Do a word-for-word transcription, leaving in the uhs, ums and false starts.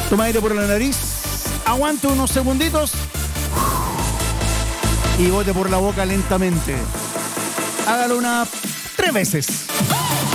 Toma aire por la nariz, aguante unos segunditos y bote por la boca lentamente. Hágalo unas tres veces.